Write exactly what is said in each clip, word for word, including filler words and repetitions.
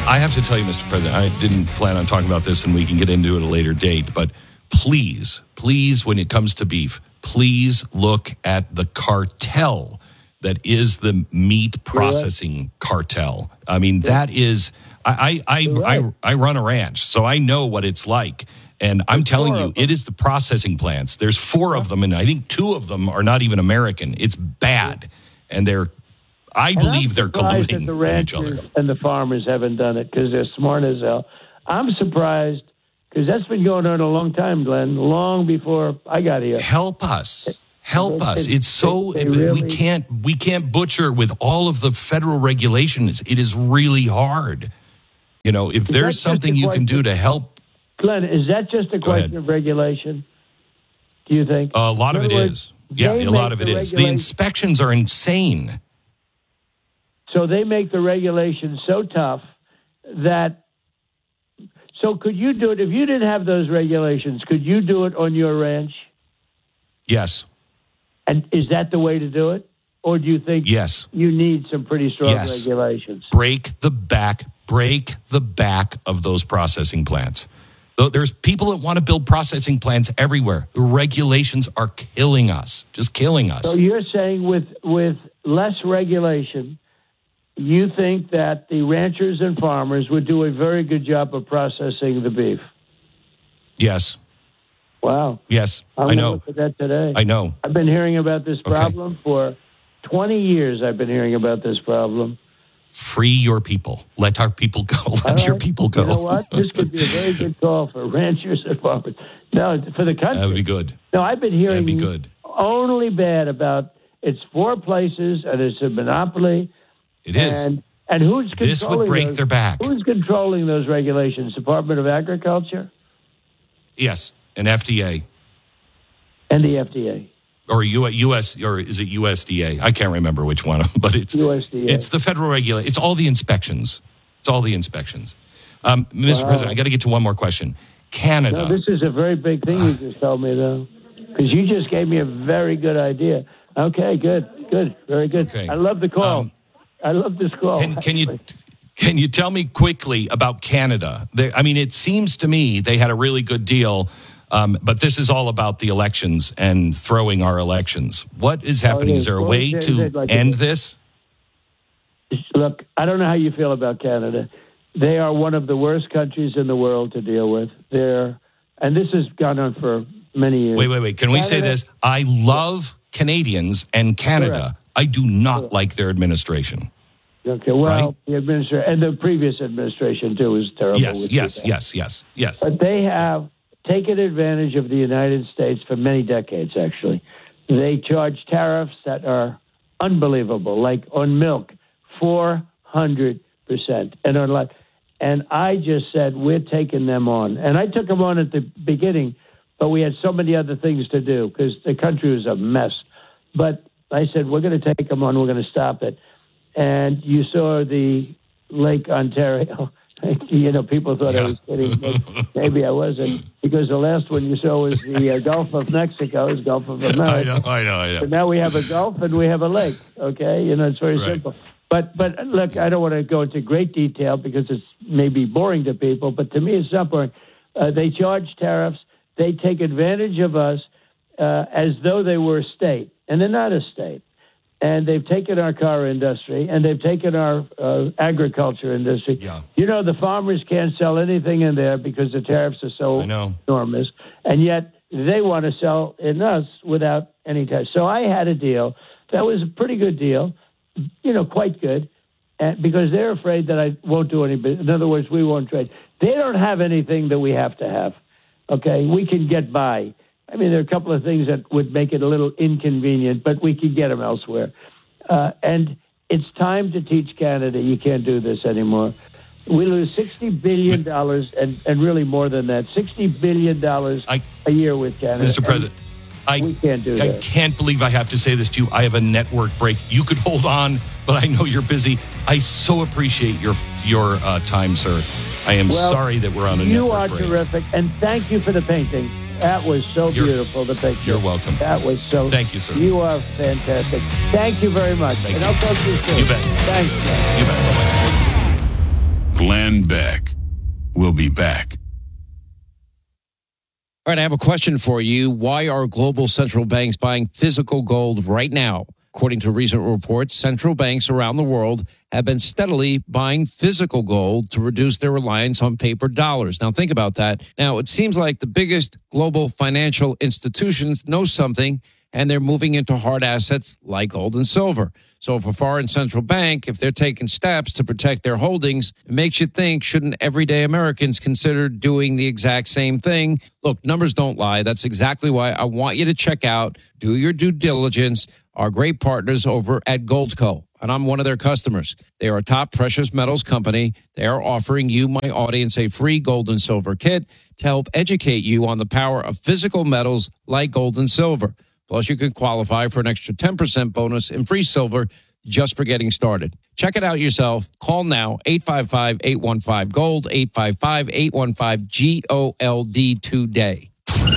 I have to tell you, Mister President, I didn't plan on talking about this, and we can get into it at a later date, but please, please, when it comes to beef, please look at the cartel that is the meat processing right. cartel. I mean, that is, I I, I, right. I I run a ranch, so I know what it's like. And I'm There's telling you, it is the processing plants. There's four of them, and I think two of them are not even American. It's bad. And they're, I and believe they're colluding the with each other. And the farmers haven't done it because they're smart as hell. I'm surprised because that's been going on a long time, Glenn, long before I got here. Help us. Help us. It's so, they, they really, we can't, we can't butcher with all of the federal regulations. It is really hard. You know, if there's something you can do to help. Glenn, is that just a question of regulation? Do you think? A lot of it is. Yeah, a lot of it is. The inspections are insane. So they make the regulations so tough that. So could you do it if you didn't have those regulations? Could you do it on your ranch? Yes. And is that the way to do it, or do you think? Yes. You need some pretty strong yes. regulations. Break the back. Break the back of those processing plants. There's people that want to build processing plants everywhere. The regulations are killing us, just killing us. So you're saying with with less regulation, you think that the ranchers and farmers would do a very good job of processing the beef? Yes. Wow. Yes, I'm I know. Look at that today. I know. I've been hearing about this problem okay. for twenty years. I've been hearing about this problem. Free your people. Let our people go. Let right. your people go. You know what? This could be a very good call for ranchers and farmers. No, for the country. That would be good. No, I've been hearing That'd be good. only bad about it's four places and it's a monopoly. It is. And, and who's controlling This would break those, their back. Who's controlling those regulations? Department of Agriculture? Yes, an F D A. And the F D A. Or U S, or is it U S D A? I can't remember which one, but it's U S D A. It's the federal regulation. It's all the inspections. It's all the inspections. Um, Mister Wow. President, I got to get to one more question. Canada. No, this is a very big thing you just told me, though, because you just gave me a very good idea. Okay, good, good, very good. Okay. I love the call. Um, I love this call. Can, can you can you tell me quickly about Canada? They, I mean, it seems to me they had a really good deal. Um, but this is all about the elections and throwing our elections. What is happening? Oh, is there a way to like end this? Look, I don't know how you feel about Canada. They are one of the worst countries in the world to deal with. They're, and this has gone on for many years. Wait, wait, wait. Can we Canada, say this? I love Canadians and Canada. Correct. I do not Correct. like their administration. Okay, well, right? the administration and the previous administration too is terrible. Yes, yes, yes, yes, yes. But they have taken advantage of the United States for many decades, actually. They charge tariffs that are unbelievable, like on milk, four hundred percent. And on like, and I just said, we're taking them on. And I took them on at the beginning, but we had so many other things to do because the country was a mess. But I said, we're going to take them on. We're going to stop it. And you saw the Lake Ontario. You know, people thought yeah. I was kidding. But maybe I wasn't, because the last one you saw was the uh, Gulf of Mexico, is Gulf of America. I know, I know, I know. So now we have a Gulf and we have a lake, okay? You know, it's very right. simple. But, but look, I don't want to go into great detail because it's maybe boring to people, but to me it's not boring. Uh, they charge tariffs. They take advantage of us uh, as though they were a state, and they're not a state. And they've taken our car industry, and they've taken our uh, agriculture industry. Yeah. You know, the farmers can't sell anything in there because the tariffs are so enormous. And yet they want to sell in us without any tariffs. So I had a deal that was a pretty good deal, you know, quite good, and because they're afraid that I won't do any business. In other words, we won't trade. They don't have anything that we have to have, okay? We can get by. I mean, there are a couple of things that would make it a little inconvenient, but we could get them elsewhere. Uh, and it's time to teach Canada you can't do this anymore. We lose sixty billion dollars, and, and really more than that, sixty billion dollars I, a year with Canada. Mister President, I, we can't do I that. can't believe I have to say this to you. I have a network break. You could hold on, but I know you're busy. I so appreciate your your uh, time, sir. I am well, sorry that we're on a you network are break. terrific, and thank you for the painting. That was so you're, beautiful, the picture. You're welcome. That was so... Thank you, sir. You are fantastic. Thank you very much. Thank and you. I'll talk to you soon. You bet. Thanks, man. You bet. Bye-bye. Glenn Beck. We'll be back. All right, I have a question for you. Why are global central banks buying physical gold right now? According to recent reports, central banks around the world have been steadily buying physical gold to reduce their reliance on paper dollars. Now, think about that. Now, it seems like the biggest global financial institutions know something, and they're moving into hard assets like gold and silver. So if a foreign central bank, if they're taking steps to protect their holdings, it makes you think, shouldn't everyday Americans consider doing the exact same thing? Look, numbers don't lie. That's exactly why I want you to check out, do your due diligence, our great partners over at Goldco. And I'm one of their customers. They are a top precious metals company. They are offering you, my audience, a free gold and silver kit to help educate you on the power of physical metals like gold and silver. Plus, you can qualify for an extra ten percent bonus in free silver just for getting started. Check it out yourself. Call now, eight five five, eight one five, GOLD, eight five five, eight one five, G O L D today.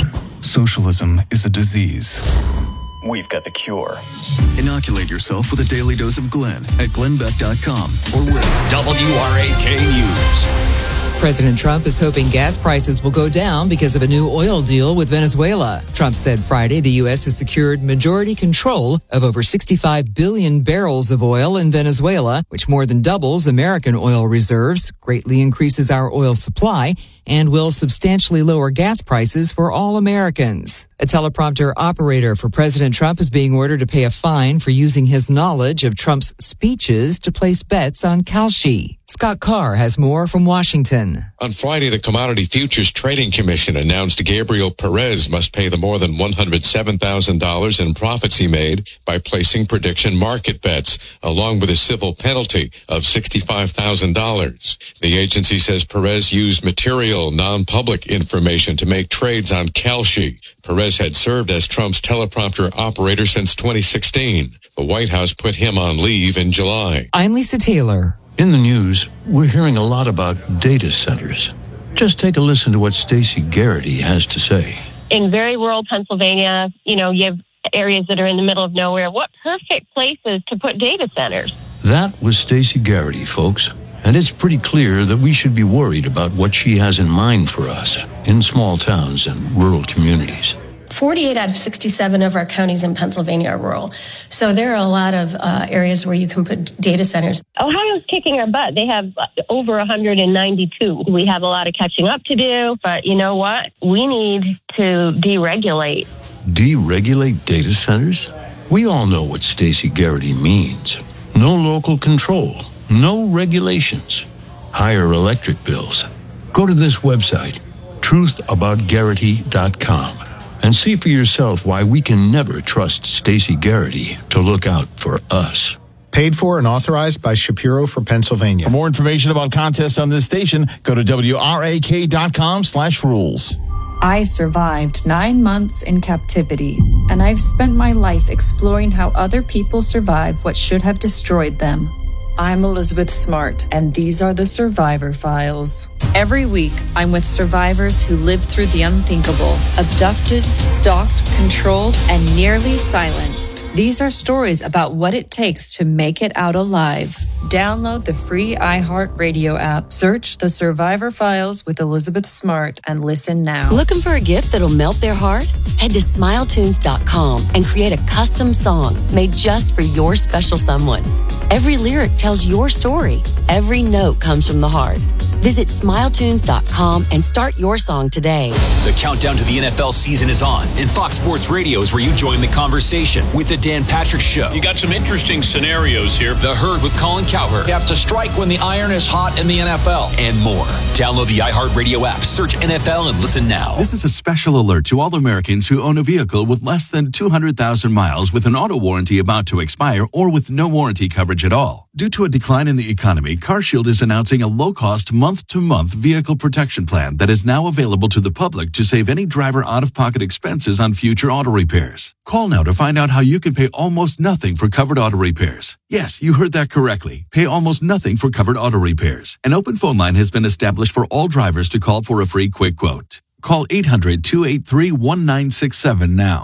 Socialism is a disease. We've got the cure. Inoculate yourself with a daily dose of Glenn at glenn beck dot com or with W R A K News. President Trump is hoping gas prices will go down because of a new oil deal with Venezuela. Trump said Friday the U S has secured majority control of over sixty-five billion barrels of oil in Venezuela, which more than doubles American oil reserves, greatly increases our oil supply, and will substantially lower gas prices for all Americans. A teleprompter operator for President Trump is being ordered to pay a fine for using his knowledge of Trump's speeches to place bets on Kalshi. Scott Carr has more from Washington. On Friday, the Commodity Futures Trading Commission announced Gabriel Perez must pay the more than one hundred seven thousand dollars in profits he made by placing prediction market bets, along with a civil penalty of sixty-five thousand dollars. The agency says Perez used material, non-public information to make trades on Kalshi. Perez had served as Trump's teleprompter operator since twenty sixteen. The White House put him on leave in July. I'm Lisa Taylor. In the news, we're hearing a lot about data centers. Just take a listen to what Stacey Garrity has to say. In very rural Pennsylvania, you know, you have areas that are in the middle of nowhere. What perfect places to put data centers? That was Stacey Garrity, folks. And it's pretty clear that we should be worried about what she has in mind for us in small towns and rural communities. forty-eight out of sixty-seven of our counties in Pennsylvania are rural. So there are a lot of uh, areas where you can put data centers. Ohio's kicking our butt. They have over one hundred ninety-two. We have a lot of catching up to do, but you know what? We need to deregulate. Deregulate data centers? We all know what Stacey Garrity means. No local control. No regulations. Higher electric bills. Go to this website, truth about garrity dot com. And see for yourself why we can never trust Stacey Garrity to look out for us. Paid for and authorized by Shapiro for Pennsylvania. For more information about contests on this station, go to W R A K dot com slash rules. I survived nine months in captivity, and I've spent my life exploring how other people survived what should have destroyed them. I'm Elizabeth Smart, and these are the Survivor Files. Every week, I'm with survivors who lived through the unthinkable, abducted, stalked, controlled, and nearly silenced. These are stories about what it takes to make it out alive. Download the free iHeartRadio app. Search The Survivor Files with Elizabeth Smart and listen now. Looking for a gift that'll melt their heart? Head to smile tunes dot com and create a custom song made just for your special someone. Every lyric tells your story. Every note comes from the heart. Visit smile tunes dot com and start your song today. The countdown to the N F L season is on, and Fox Sports Radio is where you join the conversation with the Dan Patrick Show. You got some interesting scenarios here. The Herd with Colin Cowherd. You have to strike when the iron is hot in the N F L. And more. Download the iHeartRadio app, search N F L, and listen now. This is a special alert to all Americans who own a vehicle with less than two hundred thousand miles with an auto warranty about to expire or with no warranty coverage at all. Due to a decline in the economy, CarShield is announcing a low-cost month-to-month vehicle protection plan that is now available to the public to save any driver out-of-pocket expenses on future auto repairs. Call now to find out how you can pay almost nothing for covered auto repairs. Yes, you heard that correctly. Pay almost nothing for covered auto repairs. An open phone line has been established for all drivers to call for a free quick quote. Call eight hundred, two eight three, one nine six seven now.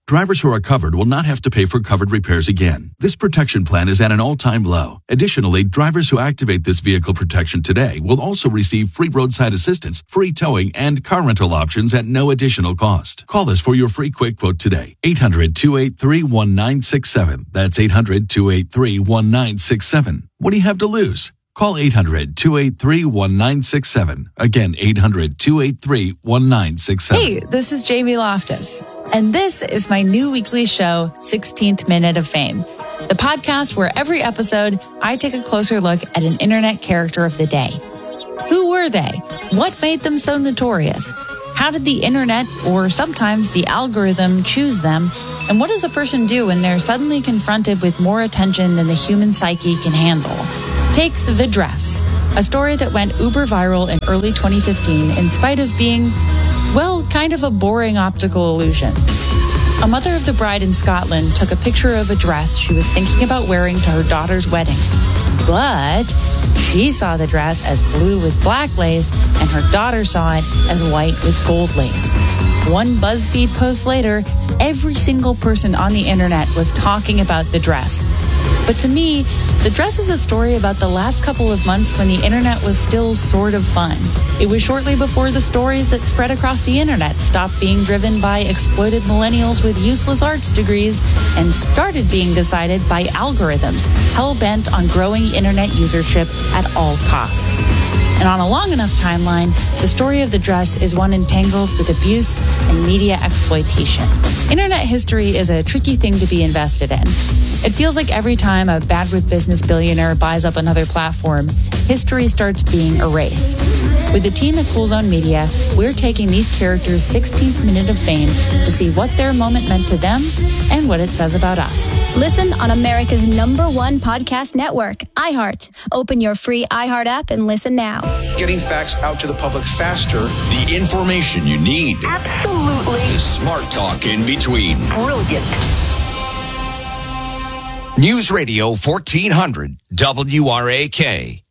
Drivers who are covered will not have to pay for covered repairs again. This protection plan is at an all-time low. Additionally, drivers who activate this vehicle protection today will also receive free roadside assistance, free towing, and car rental options at no additional cost. Call us for your free quick quote today. eight hundred, two eight three, one nine six seven. That's eight hundred, two eight three, one nine six seven. What do you have to lose? Call eight hundred, two eight three, one nine six seven. Again, eight hundred, two eight three, one nine six seven. Hey, this is Jamie Loftus, and this is my new weekly show, sixteenth Minute of Fame, the podcast where every episode I take a closer look at an internet character of the day. Who were they? What made them so notorious? How did the internet, or sometimes the algorithm, choose them? And what does a person do when they're suddenly confronted with more attention than the human psyche can handle? Take The Dress, a story that went uber viral in early twenty fifteen in spite of being, well, kind of a boring optical illusion. A mother of the bride in Scotland took a picture of a dress she was thinking about wearing to her daughter's wedding. But she saw the dress as blue with black lace, and her daughter saw it as white with gold lace. One BuzzFeed post later, every single person on the internet was talking about the dress. But to me, the dress is a story about the last couple of months when the internet was still sort of fun. It was shortly before the stories that spread across the internet stopped being driven by exploited millennials with useless arts degrees and started being decided by algorithms hell-bent on growing internet usership at all costs. And on a long enough timeline, the story of the dress is one entangled with abuse and media exploitation. Internet history is a tricky thing to be invested in. It feels like every time a bad with business billionaire buys up another platform, history starts being erased. With the team at Cool Zone Media, we're taking these characters' sixteenth minute of fame to see what their moment meant to them and what it says about us. Listen on America's number one podcast network, iHeart. Open your free iHeart app and listen now. Getting facts out to the public faster. The information you need. Absolutely. The smart talk in between. Brilliant. News Radio fourteen hundred W R A K.